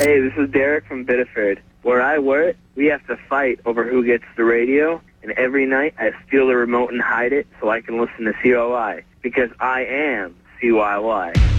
Hey, this is Derek from Biddeford. Where I work, we have to fight over who gets the radio, and every night I steal the remote and hide it so I can listen to COI, because I am CYY.